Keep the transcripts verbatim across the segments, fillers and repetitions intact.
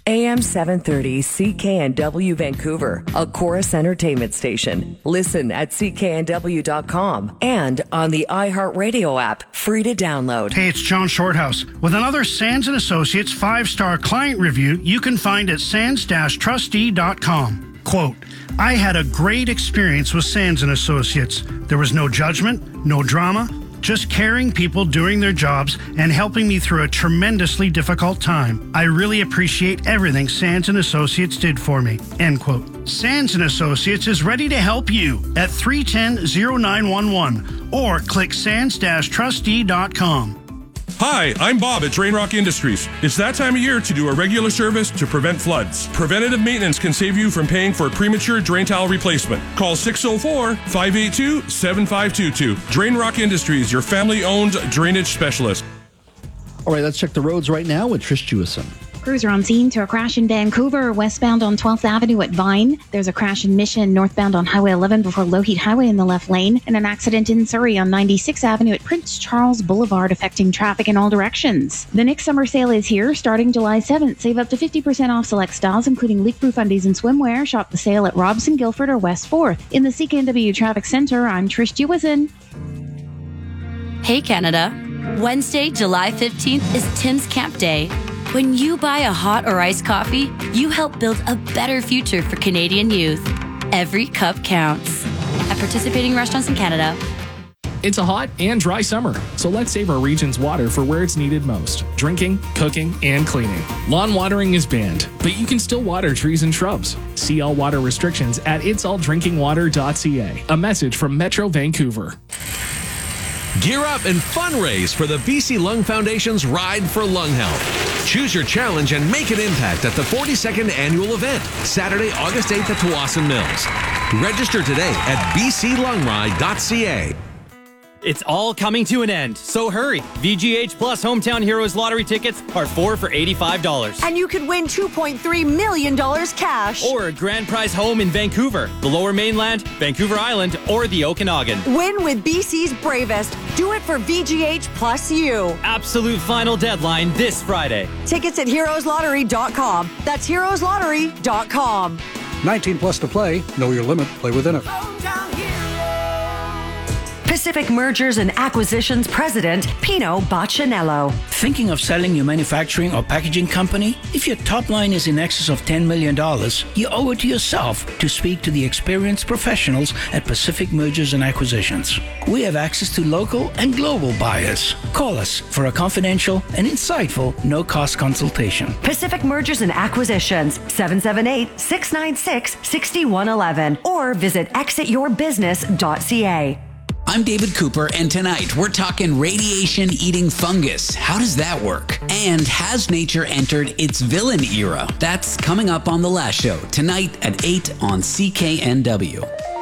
A M seven thirty C K N W Vancouver, a Chorus Entertainment station. Listen at C K N W dot com and on the iHeartRadio app, free to download. Hey, it's John Shorthouse. With another Sands and Associates five-star client review you can find at sands dash trustee dot com. Quote, I had a great experience with Sands and Associates. There was no judgment, no drama, just caring people doing their jobs and helping me through a tremendously difficult time. I really appreciate everything Sands and Associates did for me. End quote. Sands and Associates is ready to help you at three one zero, oh nine one one or click sands dash trustee dot com. Hi, I'm Bob at Drain Rock Industries. It's that time of year to do a regular service to prevent floods. Preventative maintenance can save you from paying for premature drain tile replacement. Call six oh four, five eight two, seven five two two. Drain Rock Industries, your family-owned drainage specialist. All right, let's check the roads right now with Trish Jewison. Crews are on scene to a crash in Vancouver, westbound on twelfth Avenue at Vine. There's a crash in Mission, northbound on Highway eleven before Lougheed Highway in the left lane, and an accident in Surrey on ninety-sixth Avenue at Prince Charles Boulevard affecting traffic in all directions. The Nick Summer Sale is here starting July seventh. Save up to fifty percent off select styles, including leak-proof undies and swimwear. Shop the sale at Robson, Guildford, or West fourth. In the C K N W Traffic Center, I'm Trish Jewison. Hey, Canada. Wednesday, July fifteenth is Tim's Camp Day. When you buy a hot or iced coffee, you help build a better future for Canadian youth. Every cup counts. At participating restaurants in Canada. It's a hot and dry summer, so let's save our region's water for where it's needed most. Drinking, cooking, and cleaning. Lawn watering is banned, but you can still water trees and shrubs. See all water restrictions at its all drinking water dot c a. A message from Metro Vancouver. Gear up and fundraise for the B C Lung Foundation's Ride for Lung Health. Choose your challenge and make an impact at the forty-second annual event, Saturday, August eighth at Tawasin Mills. Register today at b c lung ride dot c a. It's all coming to an end, so hurry. V G H Plus Hometown Heroes lottery tickets are four for eighty-five dollars. And you could win two point three million dollars cash. Or a grand prize home in Vancouver, the Lower Mainland, Vancouver Island, or the Okanagan. Win with B C's bravest. Do it for V G H Plus U. Absolute final deadline this Friday. Tickets at heroes lottery dot com. That's heroes lottery dot com. nineteen plus to play. Know your limit. Play within it. Pacific Mergers and Acquisitions President, Pino Baccinello. Thinking of selling your manufacturing or packaging company? If your top line is in excess of ten million dollars, you owe it to yourself to speak to the experienced professionals at Pacific Mergers and Acquisitions. We have access to local and global buyers. Call us for a confidential and insightful no-cost consultation. Pacific Mergers and Acquisitions, seven seven eight, six nine six, six one one one or visit exit your business dot c a. I'm David Cooper, and tonight we're talking radiation-eating fungus. How does that work? And has nature entered its villain era? That's coming up on The Last Show, tonight at eight on C K N W.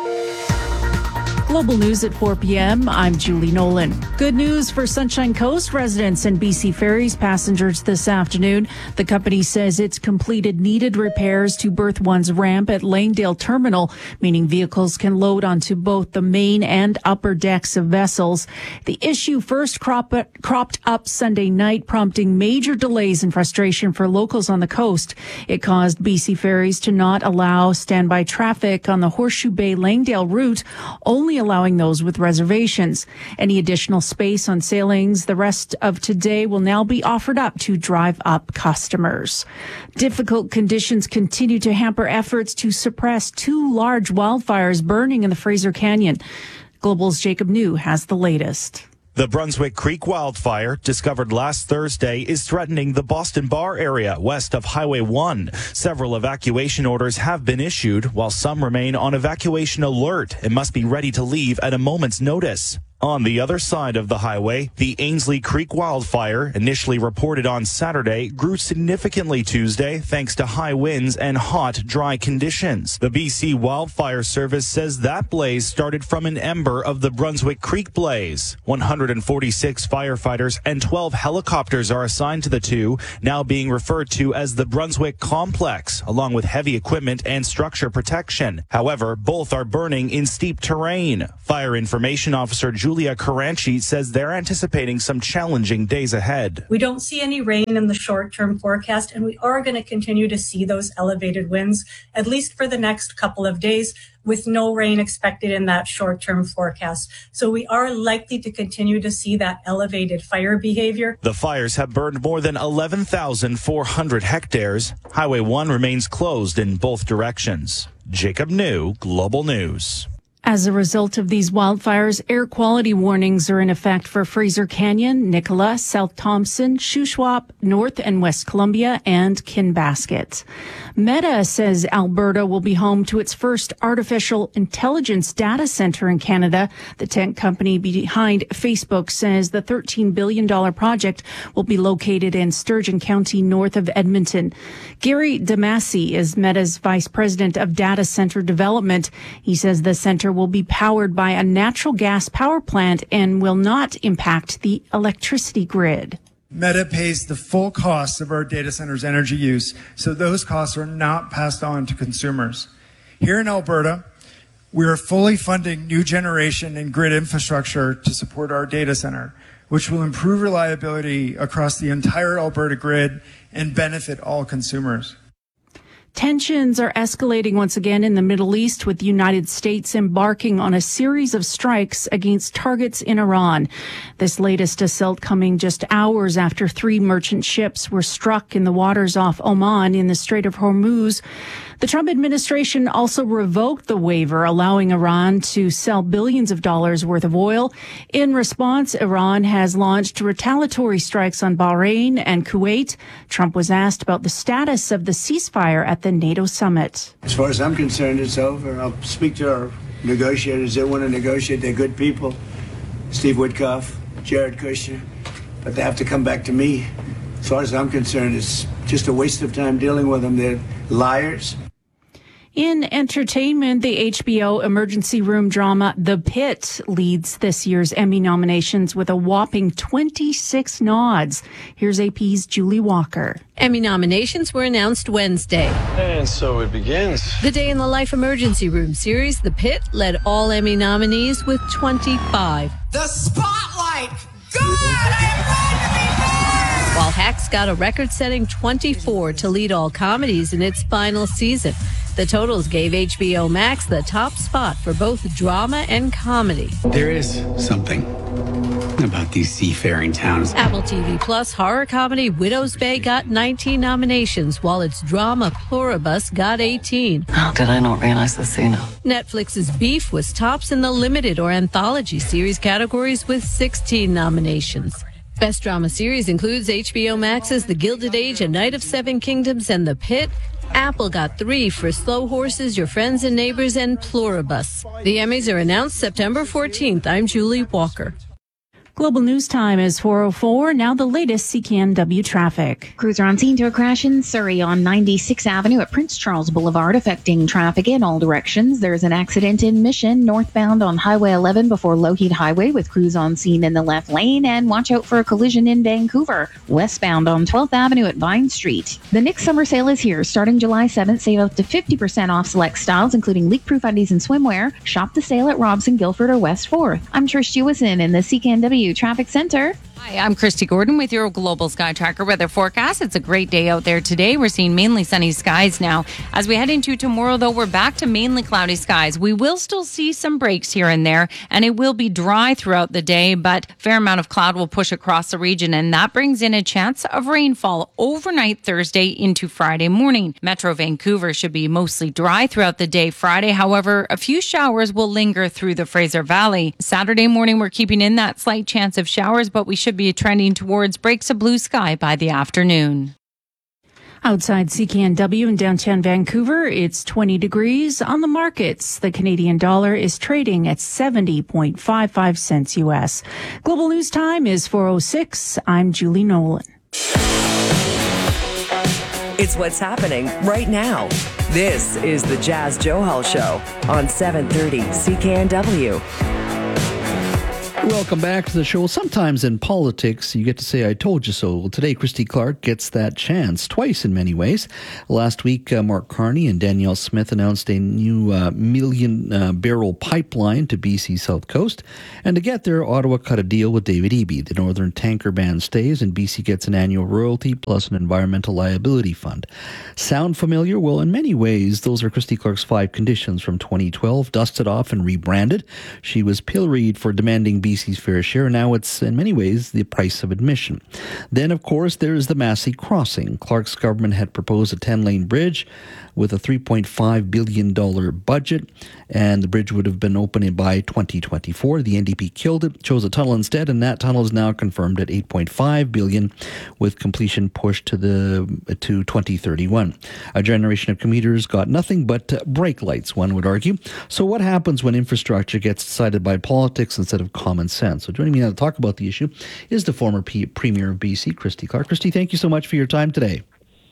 Global News at four p.m. I'm Julie Nolan. Good news for Sunshine Coast residents and B C Ferries passengers this afternoon. The company says it's completed needed repairs to Berth one's ramp at Langdale Terminal, meaning vehicles can load onto both the main and upper decks of vessels. The issue first crop, cropped up Sunday night, prompting major delays and frustration for locals on the coast. It caused B C Ferries to not allow standby traffic on the Horseshoe Bay Langdale route, only allowing those with reservations. Any additional space on sailings the rest of today will now be offered up to drive-up customers. Difficult conditions continue to hamper efforts to suppress two large wildfires burning in the Fraser Canyon. Global's Jacob New has the latest. The Brunswick Creek wildfire, discovered last Thursday, is threatening the Boston Bar area west of Highway one. Several evacuation orders have been issued, while some remain on evacuation alert and must be ready to leave at a moment's notice. On the other side of the highway, the Ainsley Creek wildfire, initially reported on Saturday, grew significantly Tuesday thanks to high winds and hot, dry conditions. The B C Wildfire Service says that blaze started from an ember of the Brunswick Creek blaze. one hundred forty-six firefighters and twelve helicopters are assigned to the two, now being referred to as the Brunswick Complex, along with heavy equipment and structure protection. However, both are burning in steep terrain. Fire Information Officer Julie Julia Caranchi says they're anticipating some challenging days ahead. We don't see any rain in the short-term forecast, and we are going to continue to see those elevated winds, at least for the next couple of days, with no rain expected in that short-term forecast. So we are likely to continue to see that elevated fire behavior. The fires have burned more than eleven thousand four hundred hectares. Highway one remains closed in both directions. Jacob New, Global News. As a result of these wildfires, air quality warnings are in effect for Fraser Canyon, Nicola, South Thompson, Shuswap, North and West Columbia, and Kinbasket. Meta says Alberta will be home to its first artificial intelligence data center in Canada. The tech company behind Facebook says the thirteen billion dollars project will be located in Sturgeon County, north of Edmonton. Gary Damasi is Meta's vice president of data center development. He says the center will be powered by a natural gas power plant and will not impact the electricity grid. Meta pays the full cost of our data center's energy use, so those costs are not passed on to consumers. Here in Alberta, we are fully funding new generation and grid infrastructure to support our data center, which will improve reliability across the entire Alberta grid and benefit all consumers. Tensions are escalating once again in the Middle East, with the United States embarking on a series of strikes against targets in Iran. This latest assault coming just hours after three merchant ships were struck in the waters off Oman in the Strait of Hormuz. The Trump administration also revoked the waiver allowing Iran to sell billions of dollars worth of oil. In response, Iran has launched retaliatory strikes on Bahrain and Kuwait. Trump was asked about the status of the ceasefire at the NATO summit. As far as I'm concerned, it's over. I'll speak to our negotiators. They want to negotiate. They're good people. Steve Witkoff, Jared Kushner. But they have to come back to me. As far as I'm concerned, it's just a waste of time dealing with them. They're liars. In entertainment, the H B O emergency room drama The Pit leads this year's Emmy nominations with a whopping twenty-six nods. Here's A P's Julie Walker. Emmy nominations were announced Wednesday. And so it begins. The Day in the Life emergency room series, The Pit, led all Emmy nominees with twenty-five. The spotlight! God, I'm glad to be born! While Hacks got a record-setting twenty-four to lead all comedies in its final season. The totals gave H B O Max the top spot for both drama and comedy. There is something about these seafaring towns. Apple T V Plus horror comedy Widow's Bay got nineteen nominations, while its drama Pluribus got eighteen. How did I not realize this sooner? Netflix's Beef was tops in the limited or anthology series categories with sixteen nominations. Best drama series includes H B O Max's The Gilded Age, A Night of Seven Kingdoms, and The Pit. Apple got three for Slow Horses, Your Friends and Neighbors, and Pluribus. The Emmys are announced September fourteenth. I'm Julie Walker. Global News Time is four oh four. Now the latest C K N W traffic. Crews are on scene to a crash in Surrey on ninety-sixth Avenue at Prince Charles Boulevard, affecting traffic in all directions. There's an accident in Mission, northbound on Highway eleven before Lougheed Highway, with crews on scene in the left lane. And watch out for a collision in Vancouver, westbound on twelfth Avenue at Vine Street. The Nick Summer Sale is here. Starting July seventh, save up to fifty percent off select styles, including leak-proof undies and swimwear. Shop the sale at Robson, Guilford, or West fourth. I'm Trish Jewison in the C K N W Traffic Center. Hi, I'm Christy Gordon with your Global Sky Tracker weather forecast. It's a great day out there today. We're seeing mainly sunny skies now. As we head into tomorrow, though, we're back to mainly cloudy skies. We will still see some breaks here and there, and it will be dry throughout the day, but a fair amount of cloud will push across the region, and that brings in a chance of rainfall overnight Thursday into Friday morning. Metro Vancouver should be mostly dry throughout the day Friday. However, a few showers will linger through the Fraser Valley. Saturday morning, we're keeping in that slight chance of showers, but we should be trending towards breaks of blue sky by the afternoon. Outside C K N W in downtown Vancouver, it's twenty degrees. On the markets, the Canadian dollar is trading at seventy point five five cents U S. Global News Time is four oh six. I'm Julie Nolan. It's what's happening right now. This is the Jazz Johal Show on seven thirty C K N W. Welcome back to the show. Sometimes in politics, you get to say, I told you so. Well, today, Christy Clark gets that chance, twice in many ways. Last week, uh, Mark Carney and Danielle Smith announced a new uh, million uh, barrel pipeline to B C's South Coast. And to get there, Ottawa cut a deal with David Eby. The Northern Tanker Ban stays, and B C gets an annual royalty plus an environmental liability fund. Sound familiar? Well, in many ways, those are Christy Clark's five conditions from twenty twelve, dusted off and rebranded. She was pilloried for demanding B C's fair share. Now it's, in many ways, the price of admission. Then, of course, there is the Massey Crossing. Clark's government had proposed a ten-lane bridge with a three point five billion dollars budget, and the bridge would have been open by twenty twenty-four. The N D P killed it, chose a tunnel instead, and that tunnel is now confirmed at eight point five billion dollars, with completion pushed to the to twenty thirty-one. A generation of commuters got nothing but uh, brake lights, one would argue. So what happens when infrastructure gets decided by politics instead of common sense? So joining me now to talk about the issue is the former P- Premier of B C, Christy Clark. Christy, thank you so much for your time today.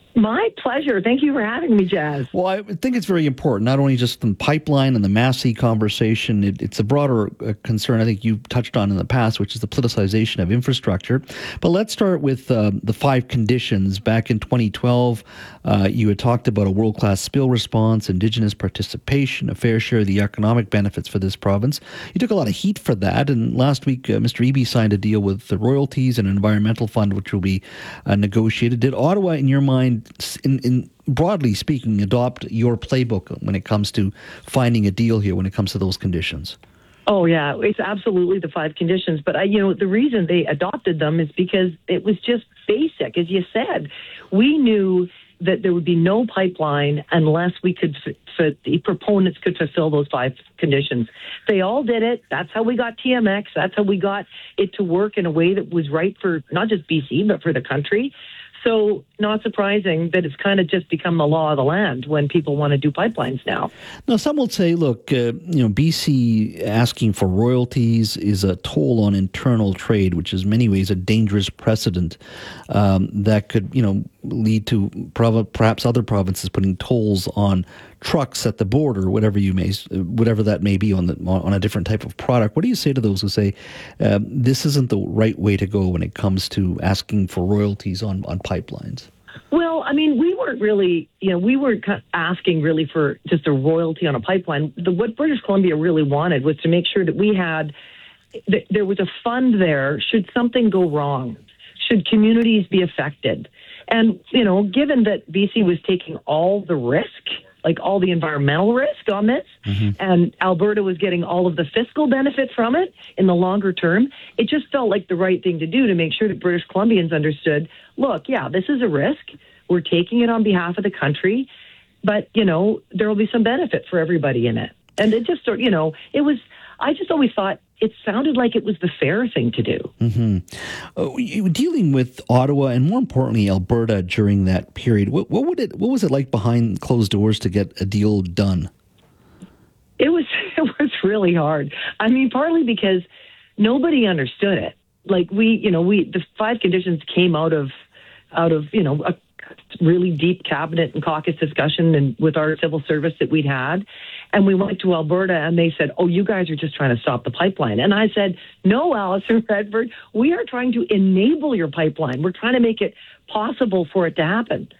My pleasure. Thank you for having me, Jazz. Well, I think it's very important, not only just the pipeline and the Massey conversation, it, it's a broader uh, concern I think you touched on in the past, which is the politicization of infrastructure. But let's start with uh, the five conditions. Back in twenty twelve, uh, you had talked about a world-class spill response, Indigenous participation, a fair share of the economic benefits for this province. You took a lot of heat for that, and last week uh, Mister Eby signed a deal with the royalties and an environmental fund, which will be uh, negotiated. Did Ottawa, in your mind, In, in broadly speaking, adopt your playbook when it comes to finding a deal here, when it comes to those conditions? Oh, yeah, it's absolutely the five conditions. But, I, you know, the reason they adopted them is because it was just basic. As you said, we knew that there would be no pipeline unless we could, f- f- the proponents could fulfill those five conditions. They all did it. That's how we got T M X. That's how we got it to work in a way that was right for not just B C, but for the country. So not surprising that it's kind of just become the law of the land when people want to do pipelines now. Now, some will say, look, uh, you know, B C asking for royalties is a toll on internal trade, which is in many ways a dangerous precedent um, that could, you know, lead to prov- perhaps other provinces putting tolls on trucks at the border, whatever you may, whatever that may be on the on a different type of product. What do you say to those who say uh, this isn't the right way to go when it comes to asking for royalties on, on pipelines? Well, I mean, we weren't really, you know, we weren't asking really for just a royalty on a pipeline. The, what British Columbia really wanted was to make sure that we had, that there was a fund there should something go wrong, should communities be affected. And, you know, given that B C was taking all the risk, like all the environmental risk on this, mm-hmm. and Alberta was getting all of the fiscal benefit from it in the longer term, it just felt like the right thing to do to make sure that British Columbians understood, look, yeah, this is a risk. We're taking it on behalf of the country, but, you know, there will be some benefit for everybody in it. And it just, you know, it was, I just always thought it sounded like it was the fair thing to do. Mm-hmm. Uh, you, dealing with Ottawa and more importantly Alberta during that period, what, what would it? What was it like behind closed doors to get a deal done? It was it was really hard. I mean, partly because nobody understood it. Like we, you know, we the five conditions came out of out of you know a really deep cabinet and caucus discussion and with our civil service that we'd had. And we went to Alberta and they said, oh, you guys are just trying to stop the pipeline. And I said, no, Alison Redford, we are trying to enable your pipeline. We're trying to make it possible for it to happen.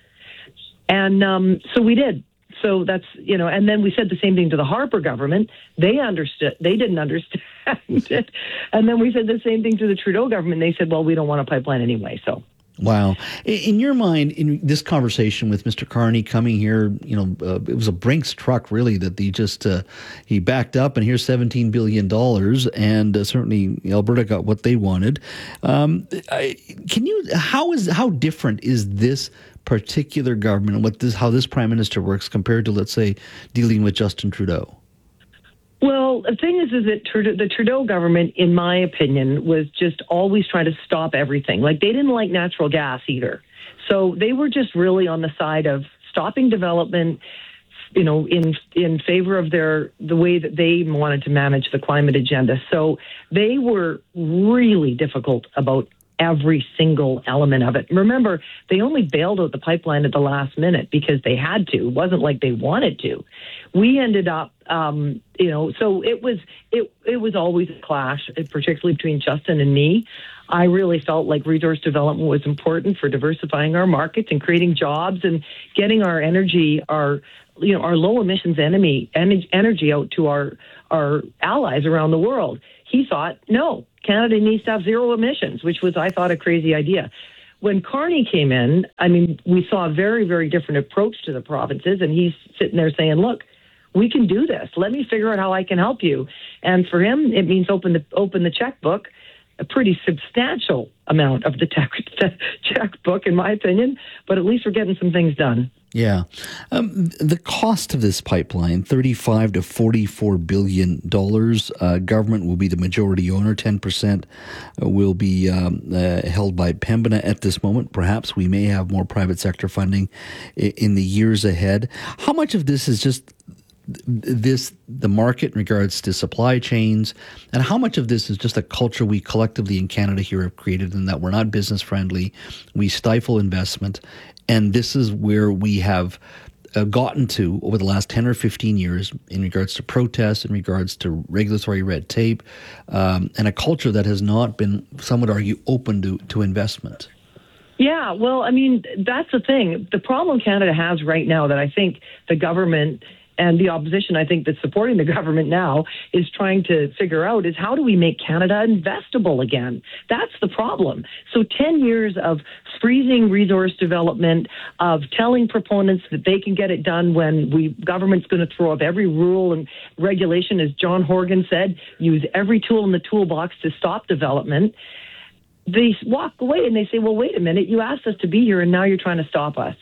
And um, so we did. So that's, you know, and then we said the same thing to the Harper government. They understood. They didn't understand it. And then we said the same thing to the Trudeau government. They said, well, we don't want a pipeline anyway. So. Wow. In your mind, in this conversation with Mister Carney coming here, you know, uh, it was a Brinks truck, really, that he just, uh, he backed up, and here's seventeen billion dollars, and uh, certainly Alberta got what they wanted. Um, I, can you, how is, how different is this particular government and what this, how this Prime Minister works compared to, let's say, dealing with Justin Trudeau? Well, the thing is, is that Trudeau, the Trudeau government, in my opinion, was just always trying to stop everything. Like, they didn't like natural gas either. So they were just really on the side of stopping development, you know, in in favor of their the way that they wanted to manage the climate agenda. So they were really difficult about every single element of it. Remember, they only bailed out the pipeline at the last minute because they had to. It wasn't like they wanted to. We ended up, um, you know, so it was it it was always a clash, particularly between Justin and me. I really felt like resource development was important for diversifying our markets and creating jobs and getting our energy, our you know, our low emissions enemy energy out to our our allies around the world. He thought, no, Canada needs to have zero emissions, which was, I thought, a crazy idea. When Carney came in, I mean, we saw a very, very different approach to the provinces, and he's sitting there saying, look, we can do this. Let me figure out how I can help you. And for him, it means open the open the checkbook, a pretty substantial amount of the tech, checkbook, in my opinion, but at least we're getting some things done. Yeah. Um, the cost of this pipeline, thirty-five to forty-four billion dollars. Uh, government will be the majority owner. ten percent will be um, uh, held by Pembina at this moment. Perhaps we may have more private sector funding in the years ahead. How much of this is just this, the market in regards to supply chains, and how much of this is just a culture we collectively in Canada here have created, in that we're not business friendly, we stifle investment, and this is where we have uh, gotten to over the last ten or fifteen years in regards to protests, in regards to regulatory red tape, um, and a culture that has not been, some would argue, open to, to investment. Yeah, well, I mean, that's the thing. The problem Canada has right now that I think the government and the opposition, I think, that's supporting the government now is trying to figure out is how do we make Canada investable again? That's the problem. So ten years of freezing resource development, of telling proponents that they can get it done when we government's going to throw up every rule and regulation, as John Horgan said, use every tool in the toolbox to stop development. They walk away and they say, well, wait a minute, you asked us to be here and now you're trying to stop us.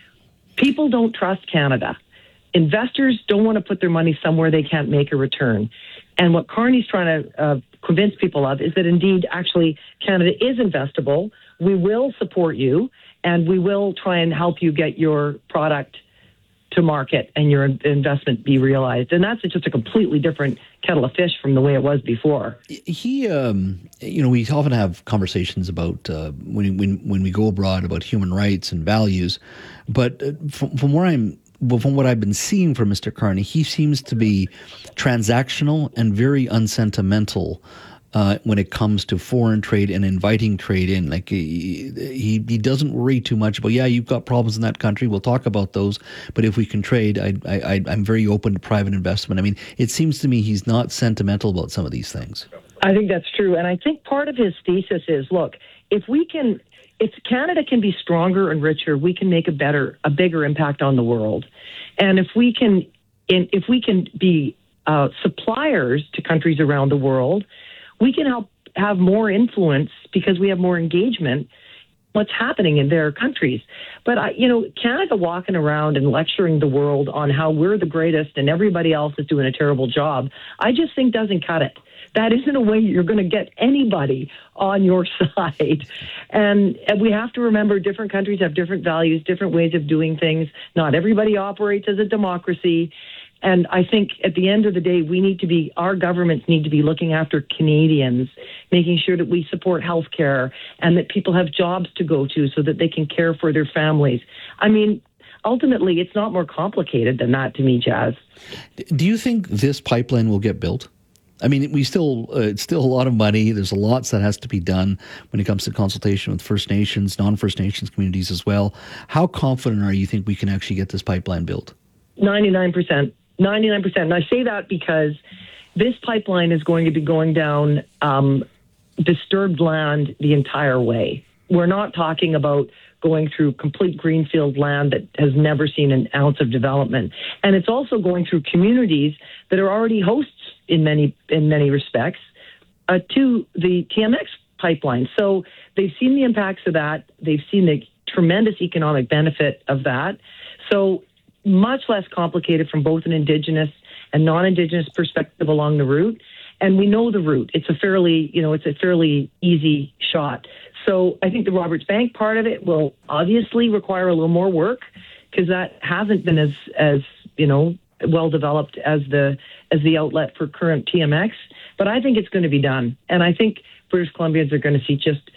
People don't trust Canada. Investors don't want to put their money somewhere they can't make a return. And what Carney's trying to uh, convince people of is that indeed, actually, Canada is investable. We will support you, and we will try and help you get your product to market and your investment be realized. And that's just a completely different kettle of fish from the way it was before. He, um, you know, we often have conversations about uh, when, when, when we go abroad about human rights and values, but uh, from, from where I'm Well, from what I've been seeing from Mister Carney, he seems to be transactional and very unsentimental uh, when it comes to foreign trade and inviting trade in. Like he, he he doesn't worry too much about, yeah, you've got problems in that country, we'll talk about those, but if we can trade, I, I, I'm very open to private investment. I mean, it seems to me he's not sentimental about some of these things. I think that's true. And I think part of his thesis is, look, if we can... If Canada can be stronger and richer, we can make a better, a bigger impact on the world. And if we can, if we can be uh, suppliers to countries around the world, we can help have more influence because we have more engagement what's happening in their countries. But, I, you know, Canada walking around and lecturing the world on how we're the greatest and everybody else is doing a terrible job, I just think doesn't cut it. That isn't a way you're going to get anybody on your side. And, and we have to remember different countries have different values, different ways of doing things. Not everybody operates as a democracy. And I think at the end of the day, we need to be, our governments need to be looking after Canadians, making sure that we support healthcare and that people have jobs to go to so that they can care for their families. I mean, ultimately, it's not more complicated than that to me, Jazz. Do you think this pipeline will get built? I mean, we still, uh, it's still a lot of money. There's a lot that has to be done when it comes to consultation with First Nations, non-First Nations communities as well. How confident are you think we can actually get this pipeline built? ninety-nine percent. ninety-nine percent. And I say that because this pipeline is going to be going down um, disturbed land the entire way. We're not talking about going through complete greenfield land that has never seen an ounce of development. And it's also going through communities that are already hosts in many in many respects uh, to the T M X pipeline. So they've seen the impacts of that. They've seen the tremendous economic benefit of that. So much less complicated from both an Indigenous and non-Indigenous perspective along the route. And we know the route. It's a fairly, you know, it's a fairly easy shot. So I think the Roberts Bank part of it will obviously require a little more work because that hasn't been as, as you know, well developed as the as the outlet for current T M X. But I think it's going to be done. And I think British Columbians are going to see just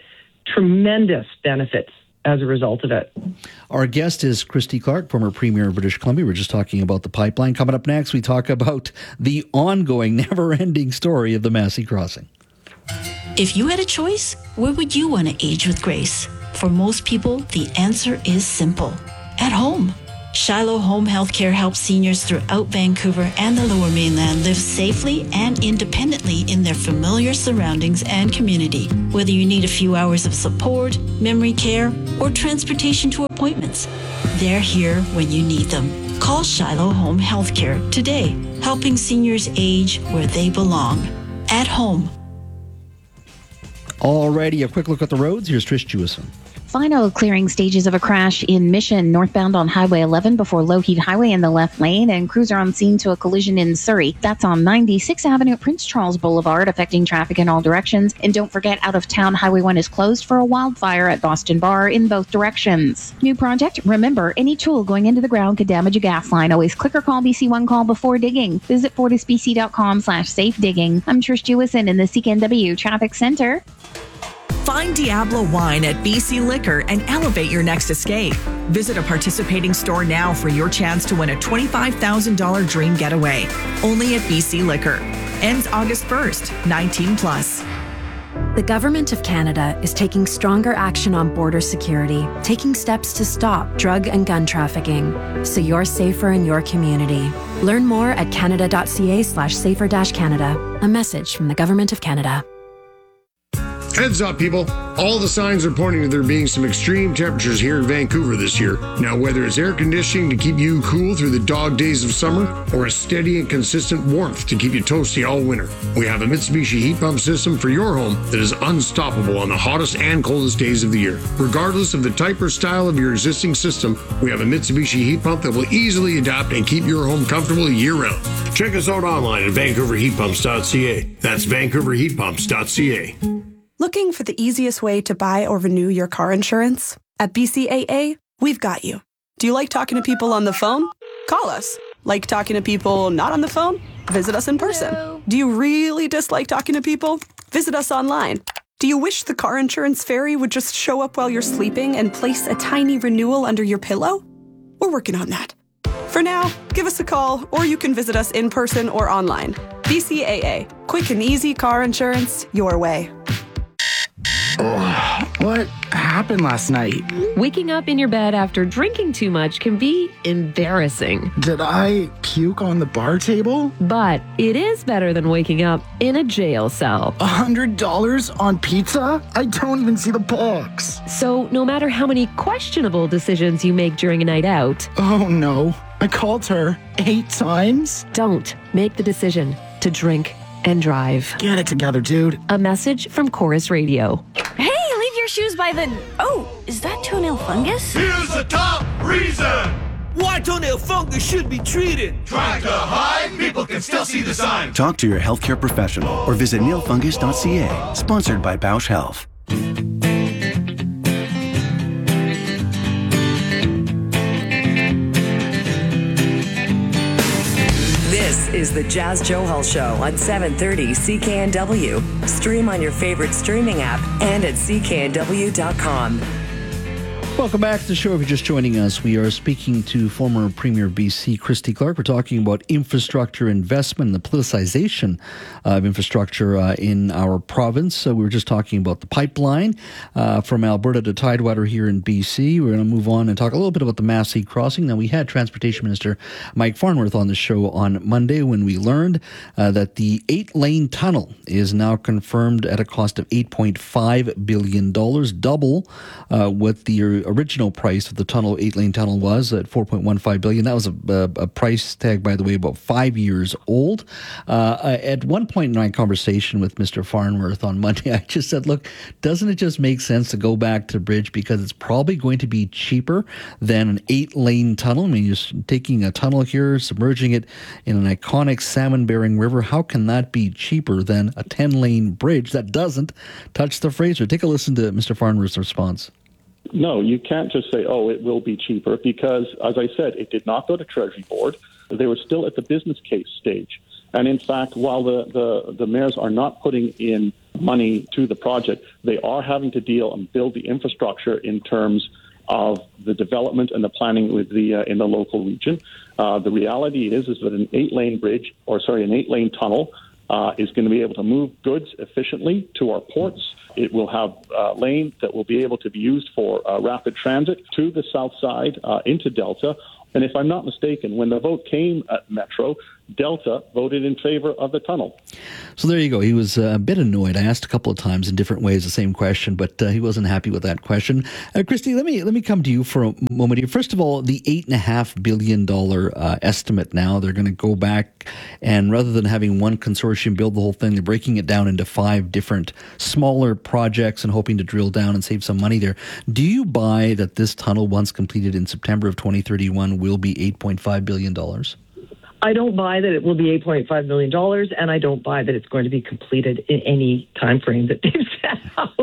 tremendous benefits as a result of it. Our guest is Christy Clark, former Premier of British Columbia. We're just talking about the pipeline. Coming up next, we talk about the ongoing, never-ending story of the Massey Crossing. If you had a choice, where would you want to age with grace? For most people, the answer is simple. At home. Shiloh Home Healthcare helps seniors throughout Vancouver and the Lower Mainland live safely and independently in their familiar surroundings and community. Whether you need a few hours of support, memory care, or transportation to appointments, they're here when you need them. Call Shiloh Home Healthcare today, helping seniors age where they belong. At home. Alrighty, a quick look at the roads. Here's Trish Jewison. Final clearing stages of a crash in Mission, northbound on Highway eleven before Lougheed Highway in the left lane, and crews are on scene to a collision in Surrey. That's on ninety-sixth Avenue at Prince Charles Boulevard, affecting traffic in all directions. And don't forget, out of town, Highway one is closed for a wildfire at Boston Bar in both directions. New project? Remember, any tool going into the ground could damage a gas line. Always click or call B C one Call before digging. Visit fortisbc.com slash safe digging. I'm Trish Jewison in the C K N W Traffic Center. Find Diablo Wine at B C Liquor and elevate your next escape. Visit a participating store now for your chance to win a twenty-five thousand dollars dream getaway. Only at B C Liquor. Ends August first. nineteen plus. The Government of Canada is taking stronger action on border security, taking steps to stop drug and gun trafficking, so you're safer in your community. Learn more at canada.ca slash safer dash Canada. A message from the Government of Canada. Heads up, people. All the signs are pointing to there being some extreme temperatures here in Vancouver this year. Now, whether it's air conditioning to keep you cool through the dog days of summer or a steady and consistent warmth to keep you toasty all winter, we have a Mitsubishi heat pump system for your home that is unstoppable on the hottest and coldest days of the year. Regardless of the type or style of your existing system, we have a Mitsubishi heat pump that will easily adapt and keep your home comfortable year-round. Check us out online at vancouver heat pumps dot c a. That's vancouver heat pumps dot c a. Looking for the easiest way to buy or renew your car insurance? At B C A A, we've got you. Do you like talking to people on the phone? Call us. Like talking to people not on the phone? Visit us in person. Hello. Do you really dislike talking to people? Visit us online. Do you wish the car insurance fairy would just show up while you're sleeping and place a tiny renewal under your pillow? We're working on that. For now, give us a call, or you can visit us in person or online. B C A A. Quick and easy car insurance your way. Oh, what happened last night? Waking up in your bed after drinking too much can be embarrassing. Did I puke on the bar table? But it is better than waking up in a jail cell. A hundred dollars on pizza? I don't even see the box. So no matter how many questionable decisions you make during a night out. Oh no, I called her eight times. Don't make the decision to drink and drive. Get it together, dude. A message from Chorus Radio. Hey, leave your shoes by the... Oh, is that toenail fungus? Here's the top reason why toenail fungus should be treated. Trying to hide? People can still see the sign. Talk to your healthcare professional or visit nail fungus dot c a. Sponsored by Bausch Health. This is the Jazz Johal Show on seven thirty C K N W. Stream on your favorite streaming app and at c k n w dot com. Welcome back to the show. If you're just joining us, we are speaking to former Premier of B C, Christy Clark. We're talking about infrastructure investment and the politicization of infrastructure uh, in our province. So we were just talking about the pipeline uh, from Alberta to Tidewater here in B C. We're going to move on and talk a little bit about the Massey Crossing. Now, we had Transportation Minister Mike Farnworth on the show on Monday when we learned uh, that the eight-lane tunnel is now confirmed at a cost of eight point five billion dollars, double uh, what the original price of the tunnel, eight-lane tunnel, was at four point one five billion dollars. That was a, a, a price tag, by the way, about five years old. Uh, at one point in my conversation with Mister Farnworth on Monday, I just said, look, doesn't it just make sense to go back to the bridge because it's probably going to be cheaper than an eight-lane tunnel? I mean, you're taking a tunnel here, submerging it in an iconic salmon-bearing river. How can that be cheaper than a ten-lane bridge that doesn't touch the Fraser? Take a listen to Mister Farnworth's response. No, you can't just say, oh, it will be cheaper, because, as I said, it did not go to Treasury Board. They were still at the business case stage. And in fact, while the, the, the mayors are not putting in money to the project, they are having to deal and build the infrastructure in terms of the development and the planning with the uh, in the local region. Uh, the reality is is that an eight-lane bridge, or sorry, an eight-lane tunnel, uh, is going to be able to move goods efficiently to our ports. It will have uh, lanes that will be able to be used for uh, rapid transit to the south side uh, into Delta. And if I'm not mistaken, when the vote came at Metro, Delta voted in favor of the tunnel. So there you go. He was uh, a bit annoyed. I asked a couple of times in different ways the same question, but uh, he wasn't happy with that question. Uh, Christy, let me let me come to you for a moment here. First of all, the eight and a half billion dollar uh, estimate. Now they're going to go back, and rather than having one consortium build the whole thing, they're breaking it down into five different smaller projects and hoping to drill down and save some money there. Do you buy that this tunnel, once completed in September of twenty thirty-one, will be eight point five billion dollars? I don't buy that it will be eight point five million dollars, and I don't buy that it's going to be completed in any time frame that they've set out.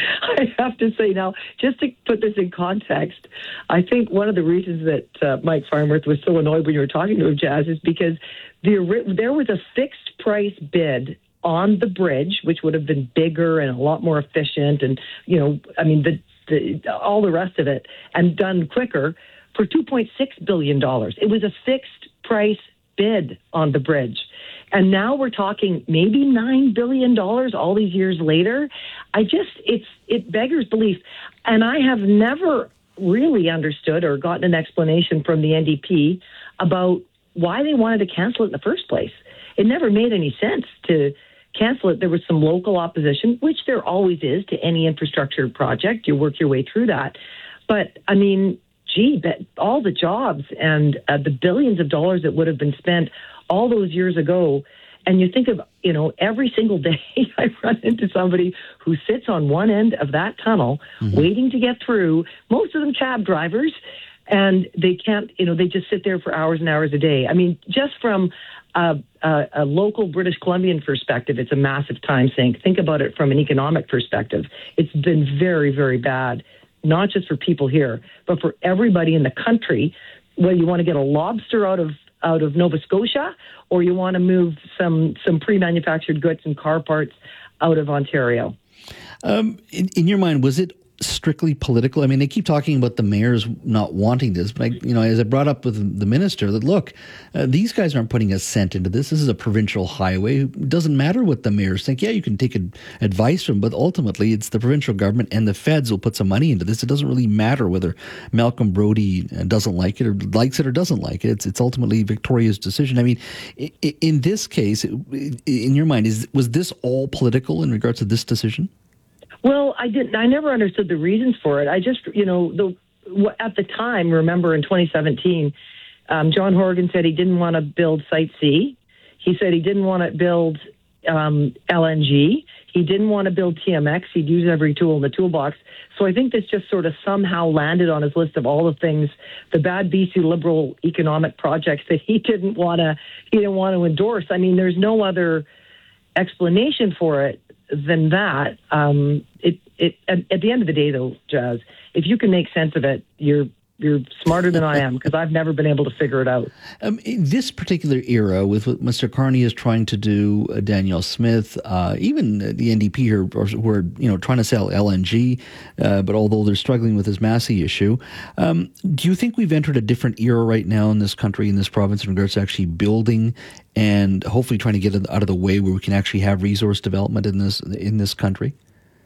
I have to say now, just to put this in context, I think one of the reasons that uh, Mike Farnworth was so annoyed when you were talking to him, Jazz, is because the, there was a fixed price bid on the bridge, which would have been bigger and a lot more efficient, and, you know, I mean, the, the all the rest of it, and done quicker, for two point six billion dollars. It was a fixed price bid on the bridge. And now we're talking maybe nine billion dollars all these years later. I just, it's it beggars belief. And I have never really understood or gotten an explanation from the N D P about why they wanted to cancel it in the first place. It never made any sense to cancel it. There was some local opposition, which there always is to any infrastructure project. You work your way through that. But, I mean, gee, but all the jobs and uh, the billions of dollars that would have been spent all those years ago. And you think of, you know, every single day I run into somebody who sits on one end of that tunnel mm-hmm. waiting to get through, most of them cab drivers, and they can't, you know, they just sit there for hours and hours a day. I mean, just from a, a, a local British Columbian perspective, it's a massive time sink. Think about it from an economic perspective. It's been very, very bad. Not just for people here, but for everybody in the country, whether you want to get a lobster out of out of Nova Scotia or you want to move some some pre-manufactured goods and car parts out of Ontario. Um, in, in your mind, was it strictly political? I mean, they keep talking about the mayors not wanting this, but I, you know, as I brought up with the minister, that look, uh, these guys aren't putting a cent into this. This is a provincial highway. It doesn't matter what the mayors think. Yeah, you can take ad- advice from, but ultimately it's the provincial government and the feds will put some money into this. It doesn't really matter whether Malcolm Brody doesn't like it or likes it or doesn't like it. It's it's ultimately Victoria's decision. I mean, in, in this case, in your mind, is was this all political in regards to this decision? Well, I didn't. I never understood the reasons for it. I just, you know, the at the time, remember in twenty seventeen, um, John Horgan said he didn't want to build Site C. He said he didn't want to build um, L N G. He didn't want to build T M X. He'd use every tool in the toolbox. So I think this just sort of somehow landed on his list of all the things, the bad B C Liberal economic projects that he didn't want to, he didn't want to endorse. I mean, there's no other explanation for it than that. Um, it, it, at, at the end of the day, though, Jazz, if you can make sense of it, you're you're smarter than I am, because I've never been able to figure it out. Um, in this particular era, with what Mister Carney is trying to do, uh, Danielle Smith, uh, even the N D P here, who are you know trying to sell L N G, uh, but although they're struggling with this Massey issue, um, do you think we've entered a different era right now in this country, in this province, in regards to actually building and hopefully trying to get it out of the way where we can actually have resource development in this in this country?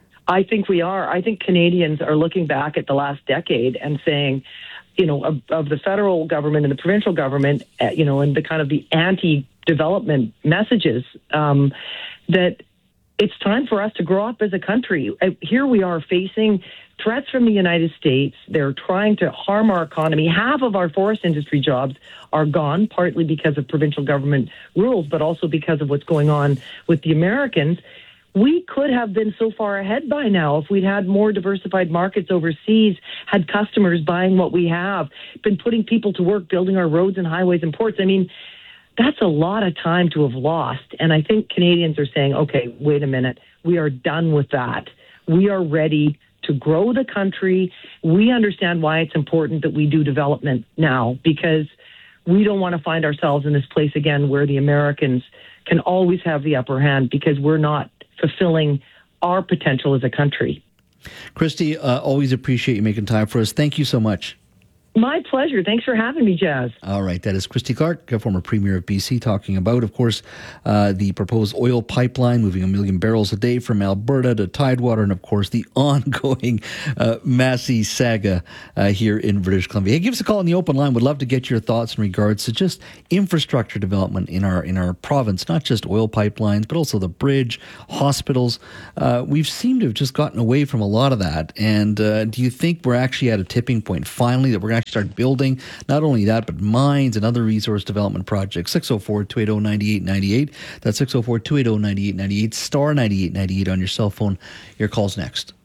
I think we are. I think Canadians are looking back at the last decade and saying, you know, of, of the federal government and the provincial government, uh, you know, and the kind of the anti-development messages, um, that it's time for us to grow up as a country. Uh, here we are facing threats from the United States. They're trying to harm our economy. Half of our forest industry jobs are gone, partly because of provincial government rules, but also because of what's going on with the Americans. We could have been so far ahead by now if we'd had more diversified markets overseas, had customers buying what we have, been putting people to work building our roads and highways and ports. I mean, that's a lot of time to have lost. And I think Canadians are saying, okay, wait a minute, we are done with that. We are ready to grow the country. We understand why it's important that we do development now, because we don't want to find ourselves in this place again where the Americans can always have the upper hand because we're not fulfilling our potential as a country. Kristi, uh, always appreciate you making time for us. Thank you so much. My pleasure. Thanks for having me, Jazz. All right. That is Kristi Clark, former Premier of B C, talking about, of course, uh, the proposed oil pipeline moving a million barrels a day from Alberta to Tidewater, and, of course, the ongoing uh, Massey saga uh, here in British Columbia. Hey, give us a call on the open line. Would love to get your thoughts in regards to just infrastructure development in our in our province, not just oil pipelines, but also the bridge, hospitals. Uh, we've seemed to have just gotten away from a lot of that. And uh, do you think we're actually at a tipping point finally that we're going to start building not only that, but mines and other resource development projects? Six oh four, two eight oh, nine eight nine eight. That's six oh four, two eight oh, nine eight nine eight, star ninety-eight ninety-eight on your cell phone. Your call's next.